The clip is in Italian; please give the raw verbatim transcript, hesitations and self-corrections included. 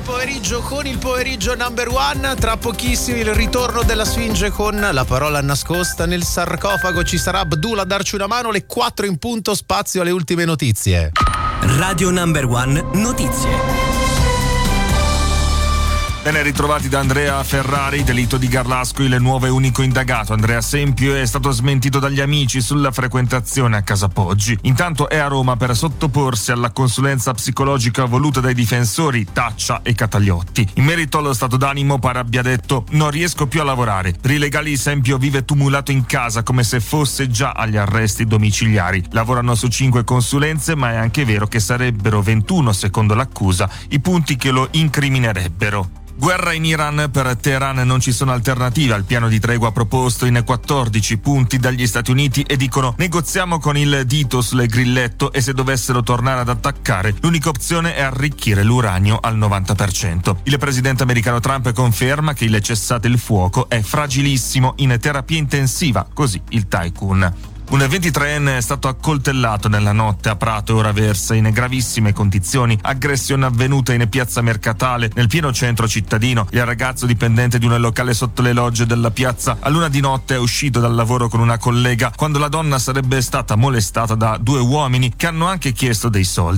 pomeriggio con il pomeriggio number one. Tra pochissimo il ritorno della Sfinge con la parola nascosta nel sarcofago. Ci sarà Abdul a darci una mano. Le quattro in punto, spazio alle ultime notizie. Radio number one notizie. Bene ritrovati da Andrea Ferrari. Delitto di Garlasco, il nuovo e unico indagato Andrea Sempio è stato smentito dagli amici sulla frequentazione a casa Poggi. Intanto è a Roma per sottoporsi alla consulenza psicologica voluta dai difensori Taccia e Cataliotti. In merito allo stato d'animo pare abbia detto: non riesco più a lavorare. Per i legali Sempio vive tumulato in casa come se fosse già agli arresti domiciliari. Lavorano su cinque consulenze, ma è anche vero che sarebbero ventuno secondo l'accusa i punti che lo incriminerebbero. Guerra in Iran, per Teheran non ci sono alternative al piano di tregua proposto in quattordici punti dagli Stati Uniti e dicono: negoziamo con il dito sul grilletto e se dovessero tornare ad attaccare l'unica opzione è arricchire l'uranio al novanta per cento. Il presidente americano Trump conferma che il cessate il fuoco è fragilissimo, in terapia intensiva, così il tycoon. Un ventitreenne è stato accoltellato nella notte a Prato e ora versa in gravissime condizioni. Aggressione avvenuta in piazza Mercatale, nel pieno centro cittadino. Il ragazzo, dipendente di un locale sotto le logge della piazza, a luna di notte è uscito dal lavoro con una collega quando la donna sarebbe stata molestata da due uomini che hanno anche chiesto dei soldi.